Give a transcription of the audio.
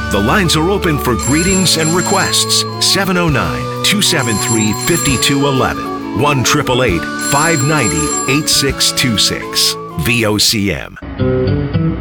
The lines are open for greetings and requests. 709-273-5211. 1-888-590-8626. VOCM.